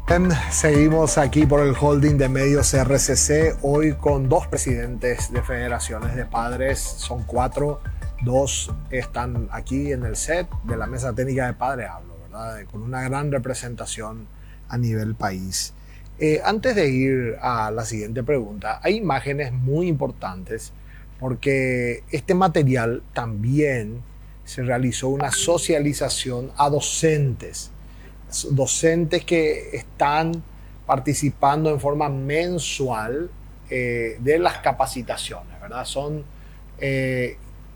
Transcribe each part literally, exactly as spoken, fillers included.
Seguimos aquí por el holding de medios R C C, hoy con dos presidentes de federaciones de padres, son cuatro, dos están aquí en el set de la mesa técnica de Padre Hablo, ¿verdad? Con una gran representación a nivel país. Eh, antes de ir a la siguiente pregunta, hay imágenes muy importantes porque este material también se realizó una socialización a docentes, docentes que están participando en forma mensual eh, de las capacitaciones, ¿verdad? Son eh,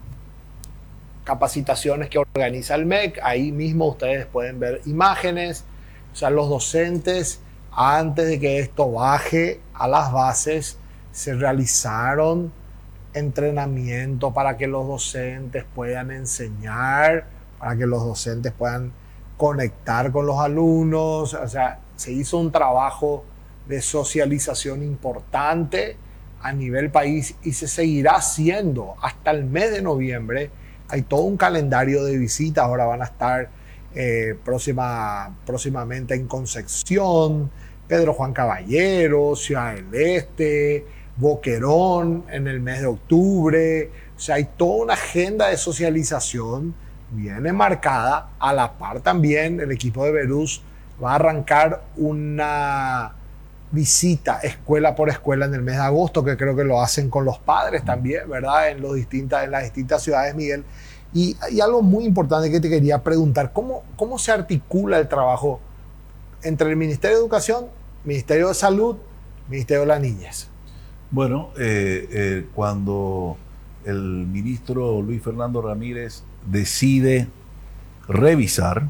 capacitaciones que organiza el M E C, ahí mismo ustedes pueden ver imágenes, o sea, los docentes, antes de que esto baje a las bases, se realizaron entrenamiento para que los docentes puedan enseñar, para que los docentes puedan conectar con los alumnos. O sea, se hizo un trabajo de socialización importante a nivel país y se seguirá haciendo hasta el mes de noviembre. Hay todo un calendario de visitas, ahora van a estar eh, próxima, próximamente en Concepción, Pedro Juan Caballero, Ciudad del Este, Boquerón en el mes de octubre. O sea, hay toda una agenda de socialización viene marcada. A la par también el equipo de Berús va a arrancar una visita escuela por escuela en el mes de agosto, que creo que lo hacen con los padres también, ¿verdad? En, los distintas, en las distintas ciudades, Miguel. Y, y algo muy importante que te quería preguntar, ¿cómo, cómo se articula el trabajo entre el Ministerio de Educación, Ministerio de Salud, Ministerio de la Niñez? Bueno, eh, eh, cuando el ministro Luis Fernando Ramírez decide revisar,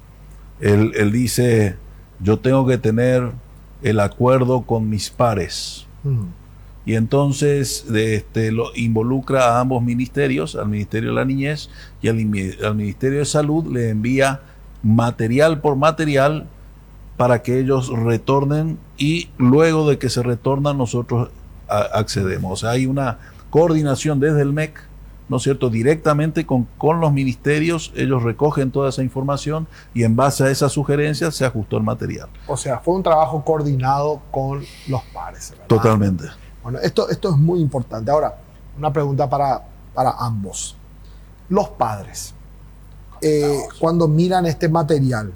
él, él dice, yo tengo que tener el acuerdo con mis pares. Uh-huh. Y entonces de este, lo involucra a ambos ministerios, al Ministerio de la Niñez y al, al Ministerio de Salud, le envía material por material para que ellos retornen, y luego de que se retornan nosotros a, accedemos. O sea, hay una coordinación desde el M E C, ¿no es cierto?, directamente con, con los ministerios. Ellos recogen toda esa información y en base a esas sugerencias se ajustó el material. O sea, fue un trabajo coordinado con los pares, ¿verdad? Totalmente. Bueno, esto, esto es muy importante. Ahora, una pregunta para, para ambos. Los padres, eh, cuando miran este material,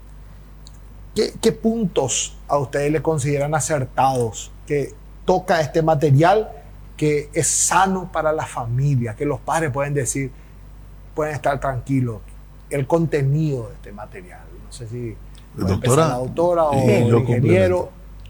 ¿qué, qué puntos a ustedes le consideran acertados que toca este material, que es sano para la familia, que los padres pueden decir, pueden estar tranquilos, el contenido de este material? No sé si doctora, la doctora o sí, el ingeniero.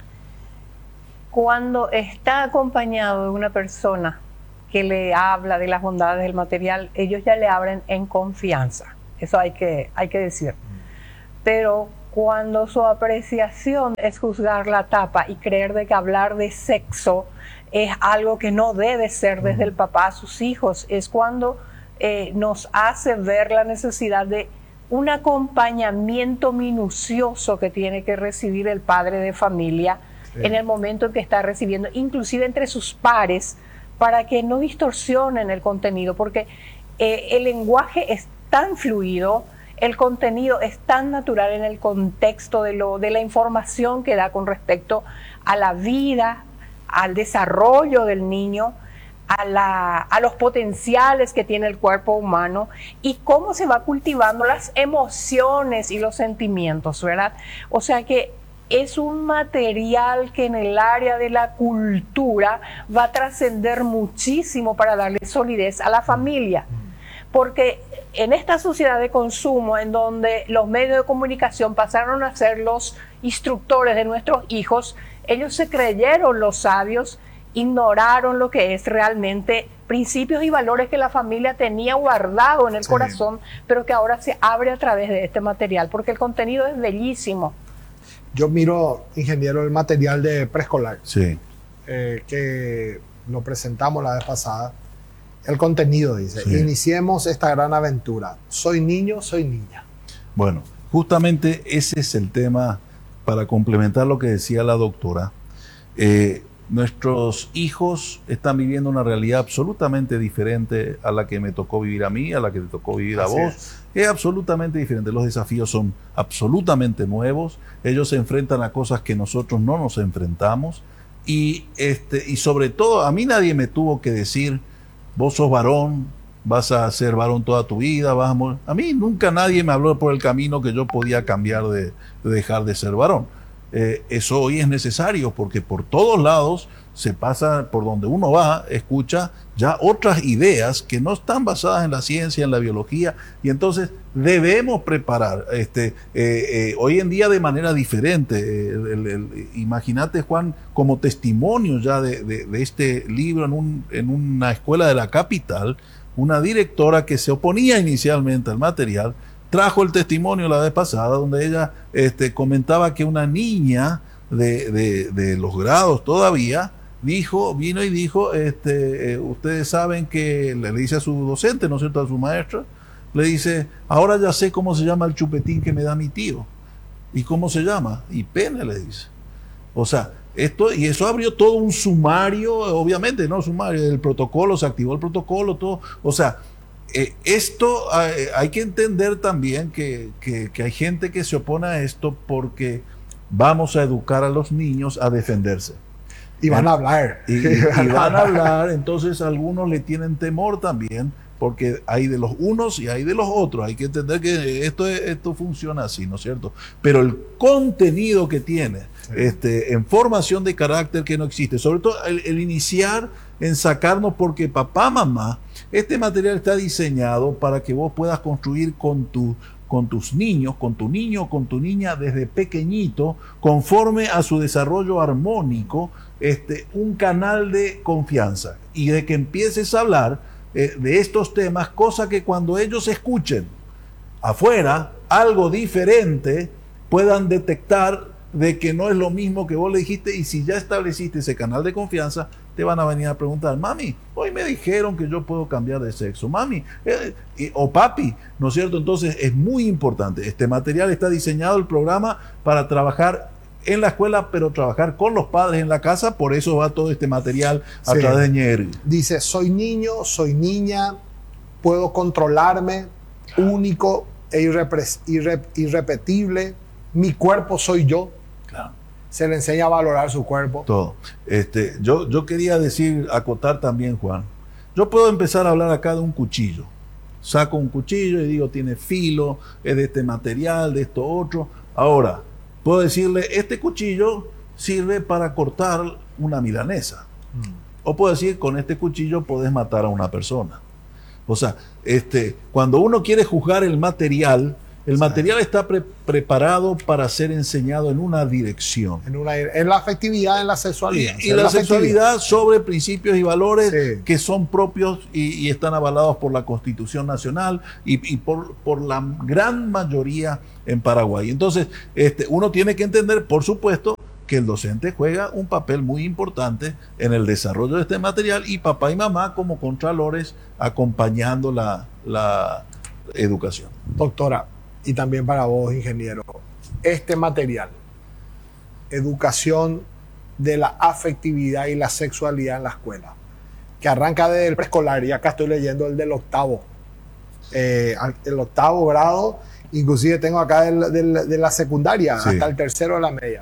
Cuando está acompañado de una persona que le habla de las bondades del material, ellos ya le abren en confianza. Eso hay que, hay que decir. Mm. Pero cuando su apreciación es juzgar la tapa y creer de que hablar de sexo es algo que no debe ser desde el papá a sus hijos, es cuando eh, nos hace ver la necesidad de un acompañamiento minucioso que tiene que recibir el padre de familia, sí, en el momento en que está recibiendo, inclusive entre sus pares, para que no distorsionen el contenido, porque eh, el lenguaje es tan fluido, el contenido es tan natural en el contexto de, lo, de la información que da con respecto a la vida, al desarrollo del niño, a, la, a los potenciales que tiene el cuerpo humano y cómo se va cultivando las emociones y los sentimientos, ¿verdad? O sea que es un material que en el área de la cultura va a trascender muchísimo para darle solidez a la familia. Porque en esta sociedad de consumo, en donde los medios de comunicación pasaron a ser los instructores de nuestros hijos, ellos se creyeron los sabios, ignoraron lo que es realmente principios y valores que la familia tenía guardado en el sí. corazón, pero que ahora se abre a través de este material, porque el contenido es bellísimo. Yo miro, ingeniero, el material de preescolar, sí. eh, que lo presentamos la vez pasada. El contenido dice, sí. Iniciemos esta gran aventura. Soy niño, soy niña. Bueno, justamente ese es el tema, para complementar lo que decía la doctora. Eh, nuestros hijos están viviendo una realidad absolutamente diferente a la que me tocó vivir a mí, a la que te tocó vivir a Así vos. es. Es absolutamente diferente. Los desafíos son absolutamente nuevos. Ellos se enfrentan a cosas que nosotros no nos enfrentamos. Y, este, y sobre todo, a mí nadie me tuvo que decir, vos sos varón, vas a ser varón toda tu vida, vas a morir. A mí nunca nadie me habló por el camino que yo podía cambiar de, de dejar de ser varón. Eh, eso hoy es necesario porque por todos lados se pasa, por donde uno va, escucha ya otras ideas que no están basadas en la ciencia, en la biología, y entonces debemos preparar, este, eh, eh, hoy en día de manera diferente. Eh, el, el, imagínate, Juan, como testimonio ya de, de, de este libro en, un, en una escuela de la capital, una directora que se oponía inicialmente al material, trajo el testimonio la vez pasada donde ella este, comentaba que una niña de, de, de los grados todavía dijo, vino y dijo, este, eh, ustedes saben que, le dice a su docente, ¿no es cierto?, a su maestra, le dice, ahora ya sé cómo se llama el chupetín que me da mi tío. ¿Y cómo se llama? Y pene, le dice. O sea, esto, y eso abrió todo un sumario, obviamente, ¿no? Sumario, el protocolo, se activó el protocolo, todo. O sea, eh, esto eh, hay que entender también que, que, que hay gente que se opone a esto porque vamos a educar a los niños a defenderse. Y van a hablar. Y, y, y van a hablar, entonces algunos le tienen temor también, porque hay de los unos y hay de los otros. Hay que entender que esto, esto funciona así, ¿no es cierto? Pero el contenido que tiene, sí, este, en formación de carácter que no existe, sobre todo el, el iniciar en sacarnos, porque papá, mamá, este material está diseñado para que vos puedas construir con tu con tus niños, con tu niño, con tu niña desde pequeñito, conforme a su desarrollo armónico, este, un canal de confianza y de que empieces a hablar eh, de estos temas, cosa que cuando ellos escuchen afuera algo diferente puedan detectar de que no es lo mismo que vos le dijiste, y si ya estableciste ese canal de confianza, te van a venir a preguntar, mami, hoy me dijeron que yo puedo cambiar de sexo, mami, eh, eh, o papi, ¿no es cierto? Entonces es muy importante. Este material está diseñado, el programa, para trabajar en la escuela, pero trabajar con los padres en la casa, por eso va todo este material a sí, través de Ñeri. Dice, soy niño, soy niña, puedo controlarme, único e irrepres, irre, irrepetible, mi cuerpo soy yo. Claro. Se le enseña a valorar su cuerpo. Todo. Este, yo, yo quería decir, acotar también, Juan, yo puedo empezar a hablar acá de un cuchillo. Saco un cuchillo y digo, tiene filo, es de este material, de esto otro. Ahora, puedo decirle, este cuchillo sirve para cortar una milanesa. Mm. O puedo decir, con este cuchillo podés matar a una persona. O sea, este, cuando uno quiere juzgar el material, el material está pre preparado para ser enseñado en una dirección. En, una, en la afectividad, en la sexualidad. Y, y la, la sexualidad sobre principios y valores, sí, que son propios y, y están avalados por la Constitución Nacional y, y por, por la gran mayoría en Paraguay. Entonces, este, uno tiene que entender, por supuesto, que el docente juega un papel muy importante en el desarrollo de este material, y papá y mamá como contralores acompañando la, la educación. Doctora, y también para vos, ingeniero, este material, educación de la afectividad y la sexualidad en la escuela, que arranca desde el preescolar, y acá estoy leyendo el del octavo, eh, el octavo grado, inclusive tengo acá del, del, de la secundaria, sí, hasta el tercero de la media,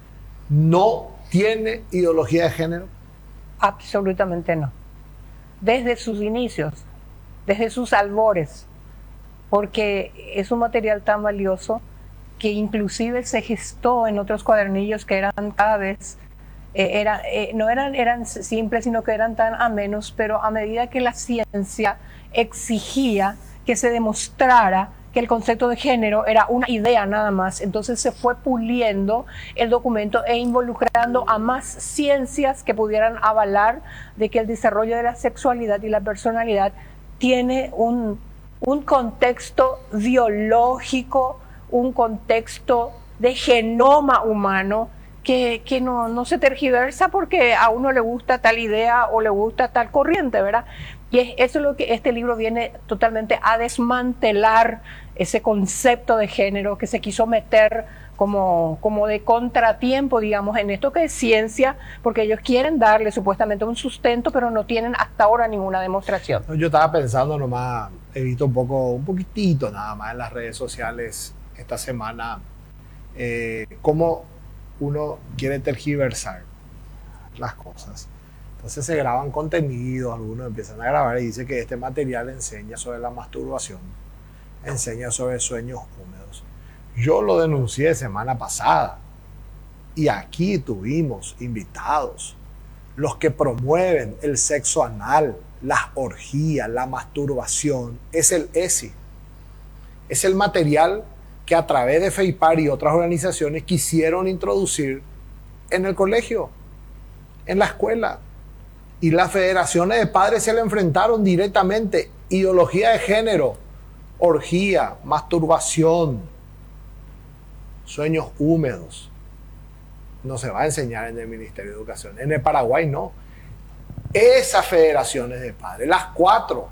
¿no tiene ideología de género? Absolutamente no. Desde sus inicios, desde sus albores, porque es un material tan valioso que inclusive se gestó en otros cuadernillos que eran cada vez, eh, era, eh, no eran, eran simples, sino que eran tan amenos, pero a medida que la ciencia exigía que se demostrara que el concepto de género era una idea nada más, entonces se fue puliendo el documento e involucrando a más ciencias que pudieran avalar de que el desarrollo de la sexualidad y la personalidad tiene un un contexto biológico, un contexto de genoma humano que, que no, no se tergiversa porque a uno le gusta tal idea o le gusta tal corriente, ¿verdad? Y es, eso es lo que este libro viene totalmente a desmantelar, ese concepto de género que se quiso meter como, como de contratiempo, digamos, en esto que es ciencia, porque ellos quieren darle supuestamente un sustento, pero no tienen hasta ahora ninguna demostración. Yo estaba pensando nomás, he visto un poco, un poquitito nada más en las redes sociales esta semana, eh, cómo uno quiere tergiversar las cosas. Entonces se graban contenidos, algunos empiezan a grabar y dice que este material enseña sobre la masturbación, enseña sobre sueños húmedos. Yo lo denuncié semana pasada y aquí tuvimos invitados, los que promueven el sexo anal, las orgías, la masturbación, es el E S I. Es el material que a través de FEIPAR y otras organizaciones quisieron introducir en el colegio, en la escuela. Y las federaciones de padres se le enfrentaron directamente. Ideología de género, orgía, masturbación, sueños húmedos. No se va a enseñar en el Ministerio de Educación. En el Paraguay no. Esas federaciones de padres, las cuatro,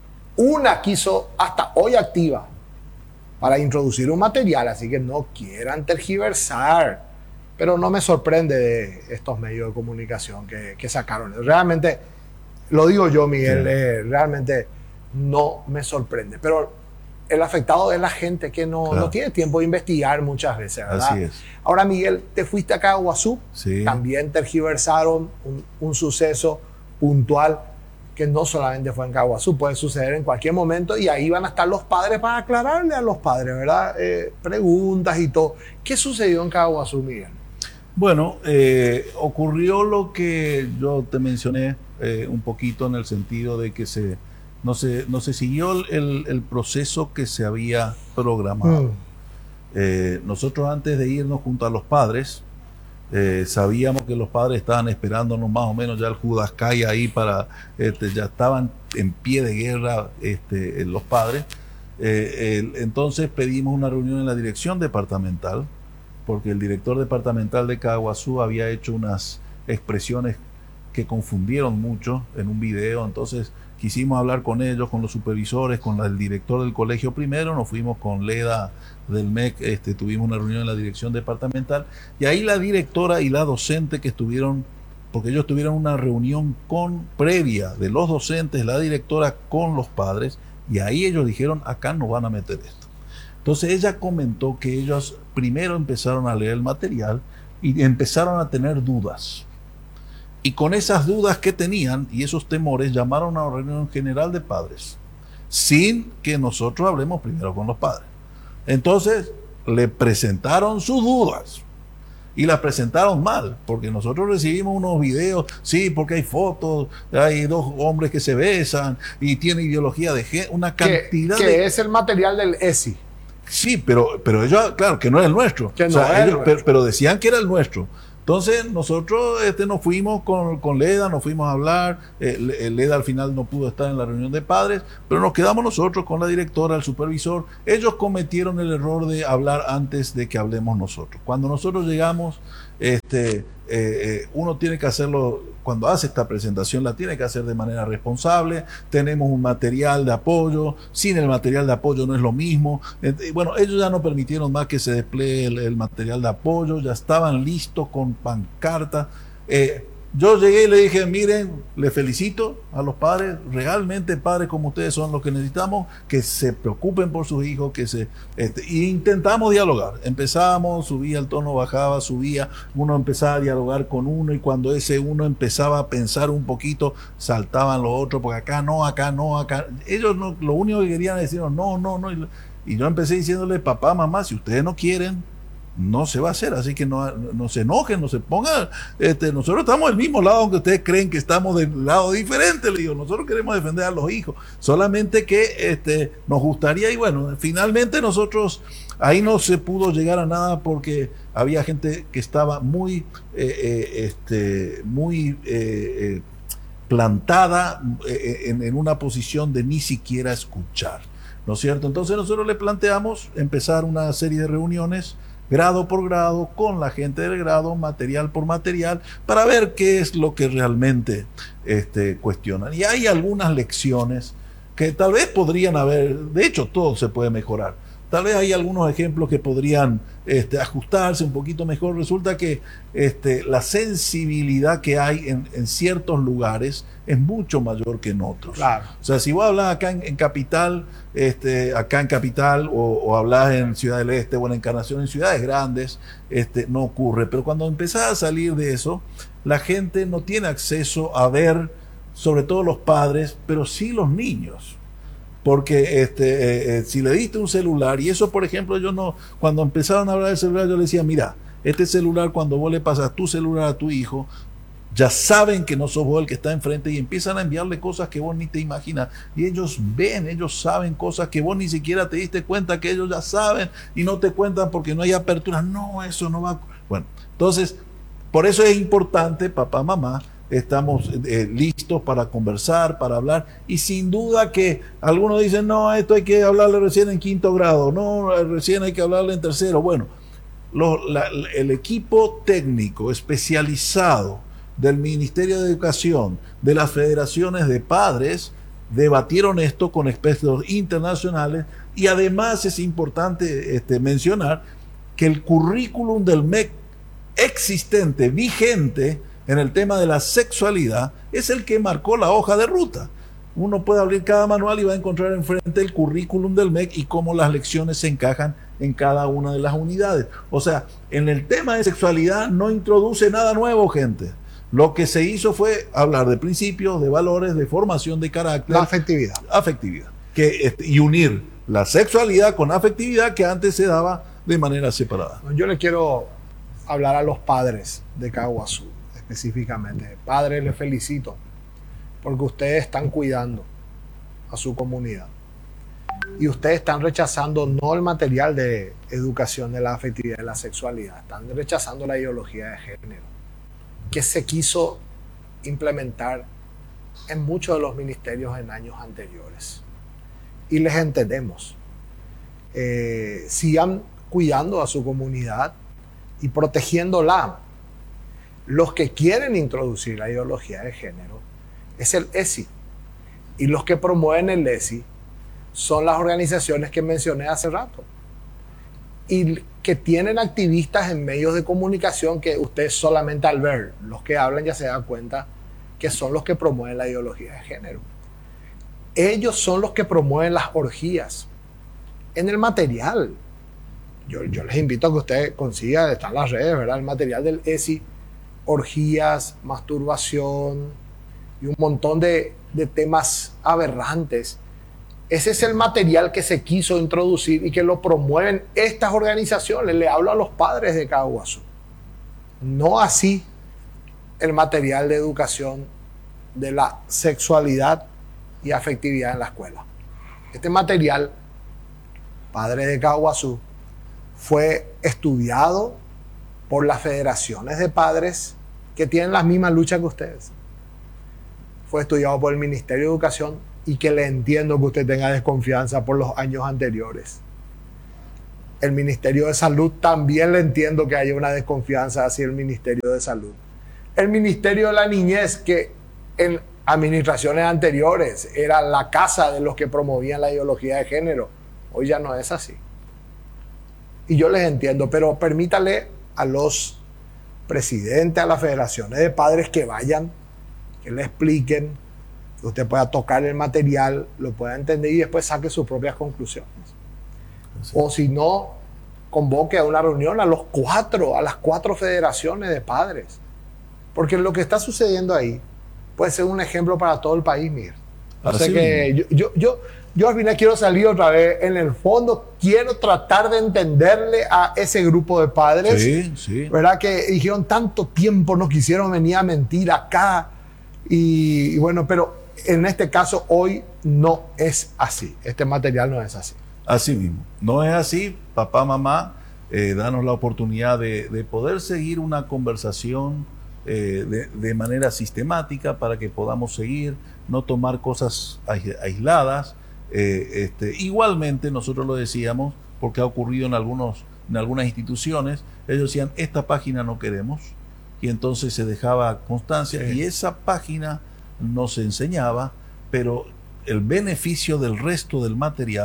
una quiso hasta hoy activa para introducir un material, así que no quieran tergiversar. Pero no me sorprende de estos medios de comunicación que, que sacaron. Realmente, lo digo yo, Miguel, sí. eh, realmente no me sorprende. Pero el afectado es la gente que no, claro. no tiene tiempo de investigar muchas veces, ¿verdad? Así es. Ahora, Miguel, te fuiste acá a Caguazú. Sí. También tergiversaron un, un suceso puntual que no solamente fue en Caguazú, puede suceder en cualquier momento y ahí van a estar los padres para aclararle a los padres, ¿verdad? Eh, preguntas y todo. ¿Qué sucedió en Caguazú, Miguel? Bueno, eh, ocurrió lo que yo te mencioné eh, un poquito en el sentido de que se, no, se, no se siguió el, el proceso que se había programado. Mm. Eh, nosotros antes de irnos junto a los padres, eh, sabíamos que los padres estaban esperándonos más o menos ya el Judascay ahí para, este, ya estaban en pie de guerra este, los padres. Eh, el, entonces pedimos una reunión en la dirección departamental, porque el director departamental de Caguazú había hecho unas expresiones que confundieron mucho en un video. Entonces quisimos hablar con ellos, con los supervisores, con la, el director del colegio primero, nos fuimos con Leda del M E C, este, tuvimos una reunión en la dirección departamental, y ahí la directora y la docente que estuvieron, porque ellos tuvieron una reunión con previa de los docentes, la directora con los padres, y ahí ellos dijeron, acá no van a meter esto. Entonces ella comentó que ellos primero empezaron a leer el material y empezaron a tener dudas. Y con esas dudas que tenían y esos temores llamaron a una reunión general de padres, sin que nosotros hablemos primero con los padres. Entonces le presentaron sus dudas y las presentaron mal, porque nosotros recibimos unos videos, sí, porque hay fotos, hay dos hombres que se besan y tiene ideología de género, una cantidad que, que de... es el material del E S I. Sí, pero, pero ellos, claro, que no es el nuestro. Que no o sea, es ellos, nuestro. Pero, pero decían que era el nuestro. Entonces nosotros este, nos fuimos con, con Leda, nos fuimos a hablar. Eh, Leda al final no pudo estar en la reunión de padres, pero nos quedamos nosotros con la directora, el supervisor. Ellos cometieron el error de hablar antes de que hablemos nosotros. Cuando nosotros llegamos, este, eh, eh, uno tiene que hacerlo, cuando hace esta presentación la tiene que hacer de manera responsable. Tenemos un material de apoyo, sin el material de apoyo no es lo mismo. Eh, bueno, ellos ya no permitieron más que se despliegue el, el material de apoyo, ya estaban listos con pancarta. Eh, yo llegué y le dije, miren, le felicito a los padres, realmente padres como ustedes son los que necesitamos, que se preocupen por sus hijos, que se este, y intentamos dialogar. Empezamos, subía el tono, bajaba, subía, uno empezaba a dialogar con uno y cuando ese uno empezaba a pensar un poquito, saltaban los otros, porque acá no, acá no, acá. Ellos no, lo único que querían es decirnos no, no, no. Y, y yo empecé diciéndole, papá, mamá, si ustedes no quieren, no se va a hacer, así que no, no se enojen, no se pongan, este, nosotros estamos del mismo lado, aunque ustedes creen que estamos del lado diferente, le digo, nosotros queremos defender a los hijos, solamente que este, nos gustaría, y bueno, finalmente nosotros, ahí no se pudo llegar a nada porque había gente que estaba muy, eh, eh, este, muy eh, eh, plantada eh, en, en una posición de ni siquiera escuchar, ¿no es cierto? Entonces nosotros le planteamos empezar una serie de reuniones grado por grado, con la gente del grado, material por material, para ver qué es lo que realmente este, cuestionan. Y hay algunas lecciones que tal vez podrían haber, de hecho todo se puede mejorar, tal vez hay algunos ejemplos que podrían este, ajustarse un poquito mejor. Resulta que este, la sensibilidad que hay en, en ciertos lugares es mucho mayor que en otros. Claro. O sea, si vos hablas acá en, en Capital, este, acá en Capital, o, o hablas en Ciudad del Este o en Encarnación, en ciudades grandes, este, no ocurre. Pero cuando empezás a salir de eso, la gente no tiene acceso a ver, sobre todo los padres, pero sí los niños. Porque este, eh, eh, si le diste un celular, y eso por ejemplo yo no, cuando empezaron a hablar del celular yo le decía, mira, este celular cuando vos le pasas tu celular a tu hijo, ya saben que no sos vos el que está enfrente y empiezan a enviarle cosas que vos ni te imaginas. Y ellos ven, ellos saben cosas que vos ni siquiera te diste cuenta que ellos ya saben y no te cuentan porque no hay apertura. No, eso no va. Bueno, entonces, por eso es importante, papá, mamá, estamos eh, listos para conversar, para hablar, y sin duda que algunos dicen, no, esto hay que hablarle recién en quinto grado, no, recién hay que hablarle en tercero. Bueno, lo, la, el equipo técnico especializado del Ministerio de Educación, de las federaciones de padres, debatieron esto con expertos internacionales, y además es importante este, mencionar que el currículum del M E C existente, vigente, en el tema de la sexualidad, es el que marcó la hoja de ruta. Uno puede abrir cada manual y va a encontrar enfrente el currículum del M E C y cómo las lecciones se encajan en cada una de las unidades. O sea, en el tema de sexualidad no introduce nada nuevo, gente. Lo que se hizo fue hablar de principios, de valores, de formación de carácter. La afectividad. Afectividad. Que, y unir la sexualidad con afectividad que antes se daba de manera separada. Yo le quiero hablar a los padres de Caguazú. Específicamente, padres, les felicito porque ustedes están cuidando a su comunidad y ustedes están rechazando no el material de educación de la afectividad y la sexualidad, están rechazando la ideología de género que se quiso implementar en muchos de los ministerios en años anteriores, y les entendemos. Eh, sigan cuidando a su comunidad y protegiéndola. Los que quieren introducir la ideología de género es el E S I, y los que promueven el E S I son las organizaciones que mencioné hace rato y que tienen activistas en medios de comunicación que ustedes solamente al ver los que hablan ya se dan cuenta que son los que promueven la ideología de género. Ellos son los que promueven las orgías en el material. Yo, yo les invito a que ustedes consigan, están las redes, ¿verdad? El material del E S I, orgías, masturbación y un montón de, de temas aberrantes. Ese es el material que se quiso introducir y que lo promueven estas organizaciones. Le hablo a los padres de Caguazú. No así el material de educación de la sexualidad y afectividad en la escuela. Este material, padres de Caguazú, fue estudiado por las federaciones de padres que tienen las mismas luchas que ustedes. Fue estudiado por el Ministerio de Educación, y que le entiendo que usted tenga desconfianza por los años anteriores. El Ministerio de Salud también le entiendo que haya una desconfianza hacia el Ministerio de Salud. El Ministerio de la Niñez, que en administraciones anteriores era la casa de los que promovían la ideología de género, hoy ya no es así. Y yo les entiendo, pero permítale a los presidentes, a las federaciones de padres que vayan, que le expliquen, que usted pueda tocar el material, lo pueda entender y después saque sus propias conclusiones. Sí. O si no, convoque a una reunión a los cuatro, a las cuatro federaciones de padres. Porque lo que está sucediendo ahí puede ser un ejemplo para todo el país, Miguel. O sea que yo, yo, yo, yo al final quiero salir otra vez. En el fondo, quiero tratar de entenderle a ese grupo de padres. Sí, sí. ¿Verdad? Que dijeron tanto tiempo, nos quisieron venir a mentir acá. Y, y bueno, pero en este caso hoy no es así. Este material no es así. Así mismo. No es así, papá, mamá. Eh, danos la oportunidad de, de poder seguir una conversación eh, de, de manera sistemática para que podamos seguir, no tomar cosas aisladas. Eh, este, igualmente, nosotros lo decíamos, porque ha ocurrido en, algunos, en algunas instituciones, ellos decían, esta página no queremos, y entonces se dejaba constancia, sí. Y esa página no se enseñaba, pero el beneficio del resto del material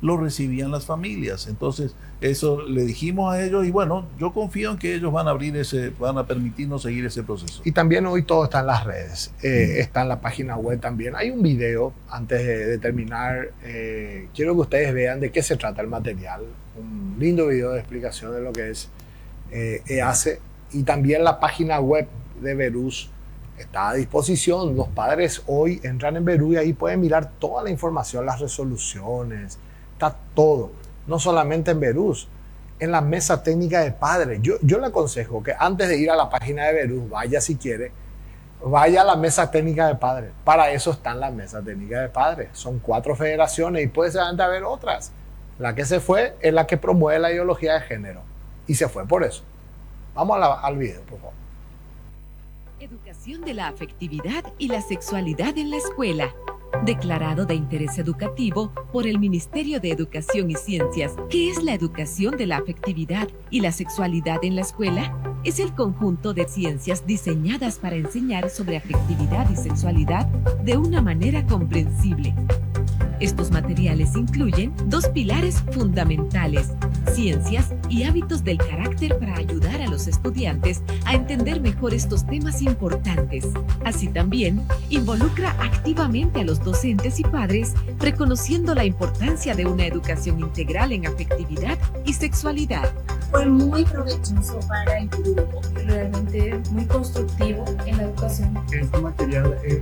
lo recibían las familias. Entonces, eso le dijimos a ellos y bueno, yo confío en que ellos van a abrir ese, van a permitirnos seguir ese proceso. Y también hoy todo está en las redes, eh, mm. está en la página web también. Hay un video, antes de, de terminar, eh, quiero que ustedes vean de qué se trata el material. Un lindo video de explicación de lo que es eh, EACE, y también la página web de Verús está a disposición. Los padres hoy entran en Verús y ahí pueden mirar toda la información, las resoluciones, está todo. No solamente en Verús, en la mesa técnica de padres. Yo, yo le aconsejo que antes de ir a la página de Verús, vaya si quiere, vaya a la mesa técnica de padres. Para eso están las mesas técnicas de padres. Son cuatro federaciones y puede seguramente haber otras. La que se fue es la que promueve la ideología de género. Y se fue por eso. Vamos a la, al video, por favor. Educación de la afectividad y la sexualidad en la escuela. Declarado de interés educativo por el Ministerio de Educación y Ciencias. ¿Qué es la educación de la afectividad y la sexualidad en la escuela? Es el conjunto de ciencias diseñadas para enseñar sobre afectividad y sexualidad de una manera comprensible. Estos materiales incluyen dos pilares fundamentales: ciencias y hábitos del carácter, para ayudar a los estudiantes a entender mejor estos temas importantes. Así también, involucra activamente a los docentes y padres, reconociendo la importancia de una educación integral en afectividad y sexualidad. Fue muy provechoso para el grupo, realmente muy constructivo en la educación. Este material es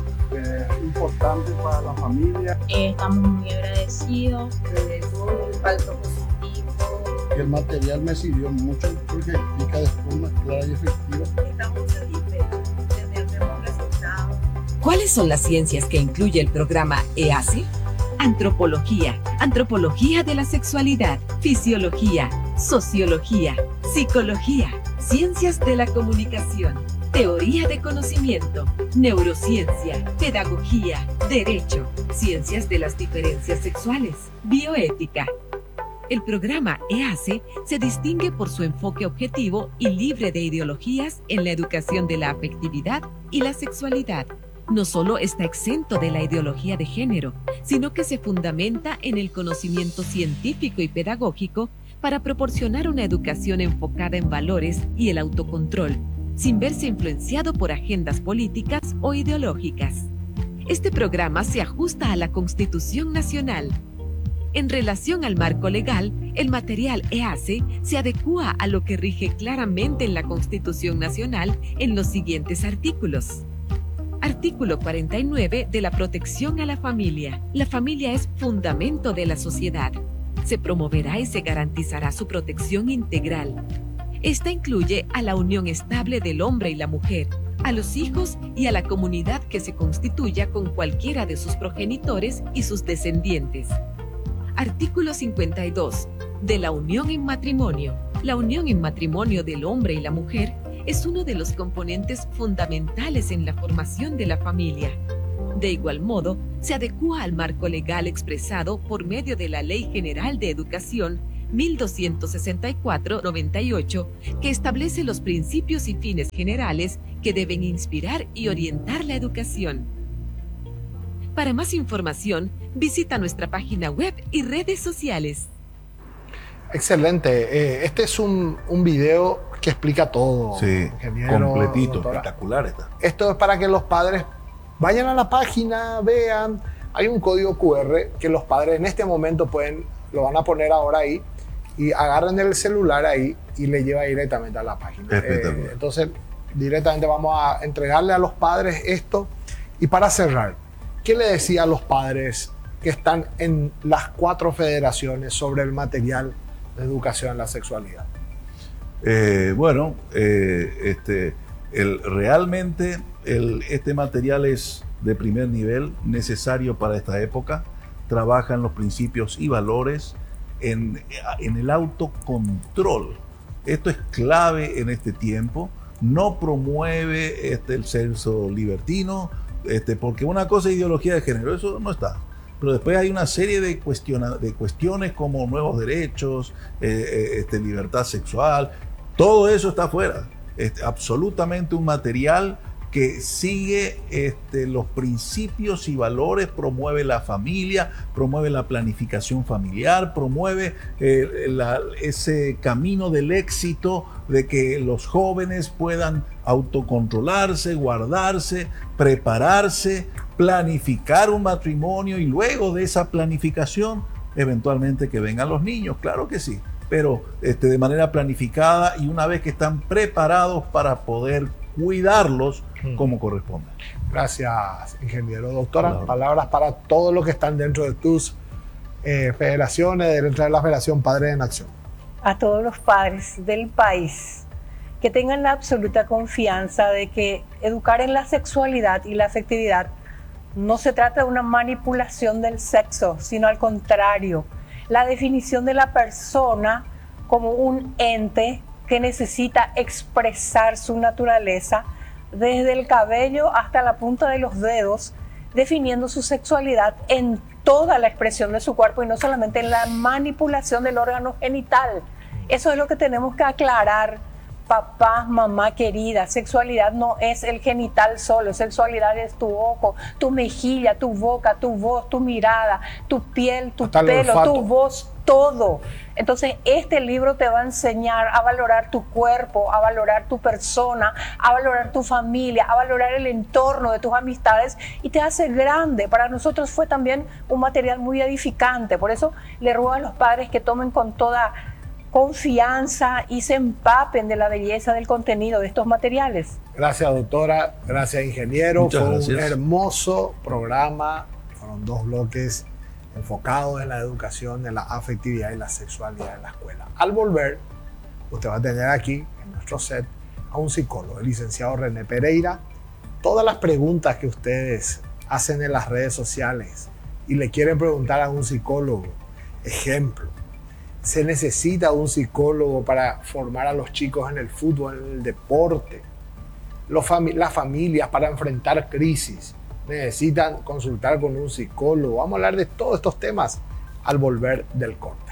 eh, importante para la familia. Eh, estamos muy agradecidos de todo el impacto positivo. El material me sirvió mucho porque explica de forma clara y efectiva. Estamos satisfechos de tener resultados. ¿Cuáles son las ciencias que incluye el programa EACE? Antropología, antropología de la sexualidad, fisiología, sociología, psicología, ciencias de la comunicación, teoría de conocimiento, neurociencia, pedagogía, derecho, ciencias de las diferencias sexuales, bioética. El programa EACE se distingue por su enfoque objetivo y libre de ideologías en la educación de la afectividad y la sexualidad. No solo está exento de la ideología de género, sino que se fundamenta en el conocimiento científico y pedagógico para proporcionar una educación enfocada en valores y el autocontrol, sin verse influenciado por agendas políticas o ideológicas. Este programa se ajusta a la Constitución Nacional. En relación al marco legal, el material EACE se adecúa a lo que rige claramente en la Constitución Nacional en los siguientes artículos. Artículo cuarenta y nueve de la protección a la familia. La familia es fundamento de la sociedad. Se promoverá y se garantizará su protección integral. Esta incluye a la unión estable del hombre y la mujer, a los hijos y a la comunidad que se constituya con cualquiera de sus progenitores y sus descendientes. Artículo cincuenta y dos. De la unión en matrimonio. La unión en matrimonio del hombre y la mujer es uno de los componentes fundamentales en la formación de la familia. De igual modo, se adecúa al marco legal expresado por medio de la Ley General de Educación mil doscientos sesenta y cuatro noventa y ocho, que establece los principios y fines generales que deben inspirar y orientar la educación. Para más información, visita nuestra página web y redes sociales. Excelente. Eh, este es un, un video que explica todo. Sí, ingeniero, completito, doctora. espectacular está. Esto es para que los padres vayan a la página, vean. Hay un código cu erre que los padres en este momento pueden, lo van a poner ahora ahí, y agarren el celular ahí y le lleva directamente a la página. Eh, entonces, directamente vamos a entregarle a los padres esto. Y para cerrar, ¿qué le decía a los padres que están en las cuatro federaciones sobre el material de educación en la sexualidad? Eh, bueno, eh, este, el, realmente el, este material es de primer nivel, necesario para esta época. Trabaja en los principios y valores, en, en el autocontrol. Esto es clave en este tiempo. No promueve este, el sexo libertino, este, porque una cosa es ideología de género, eso no está. Pero después hay una serie de, cuestiona, de cuestiones como nuevos derechos, eh, este, libertad sexual. Todo eso está afuera. Es absolutamente un material que sigue este, los principios y valores, promueve la familia, promueve la planificación familiar, promueve eh, la, ese camino del éxito de que los jóvenes puedan autocontrolarse, guardarse, prepararse, planificar un matrimonio y luego de esa planificación, eventualmente que vengan los niños, claro que sí, pero este, de manera planificada y una vez que están preparados para poder cuidarlos mm. como corresponde. Gracias, ingeniero. Doctora, Hola. Palabras para todos los que están dentro de tus eh, federaciones, dentro de la Federación Padres en Acción. A todos los padres del país, que tengan la absoluta confianza de que educar en la sexualidad y la afectividad no se trata de una manipulación del sexo, sino al contrario, la definición de la persona como un ente que necesita expresar su naturaleza desde el cabello hasta la punta de los dedos, definiendo su sexualidad en toda la expresión de su cuerpo y no solamente en la manipulación del órgano genital. Eso es lo que tenemos que aclarar. Papá, mamá querida, sexualidad no es el genital solo, sexualidad es tu ojo, tu mejilla, tu boca, tu voz, tu mirada, tu piel, tu Hasta pelo, tu voz, todo. Entonces este libro te va a enseñar a valorar tu cuerpo, a valorar tu persona, a valorar tu familia, a valorar el entorno de tus amistades y te hace grande. Para nosotros fue también un material muy edificante, por eso le ruego a los padres que tomen con toda confianza y se empapen de la belleza del contenido de estos materiales. Gracias, doctora. Gracias, ingeniero. Muchas Fue gracias. un hermoso programa. Fueron dos bloques enfocados en la educación, en la afectividad y la sexualidad en la escuela. Al volver, usted va a tener aquí, en nuestro set, a un psicólogo, el licenciado René Pereira. Todas las preguntas que ustedes hacen en las redes sociales y le quieren preguntar a un psicólogo, ejemplo, se necesita un psicólogo para formar a los chicos en el fútbol, en el deporte. Los fami- las familias para enfrentar crisis necesitan consultar con un psicólogo. Vamos a hablar de todos estos temas al volver del corte.